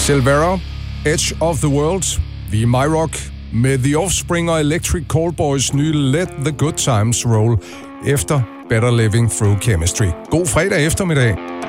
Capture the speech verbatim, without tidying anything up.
Silvera, Edge of the World. Vi er My Rock med The Offspring og Electric Callboys nye Let the Good Times Roll efter Better Living Through Chemistry. God fredag eftermiddag.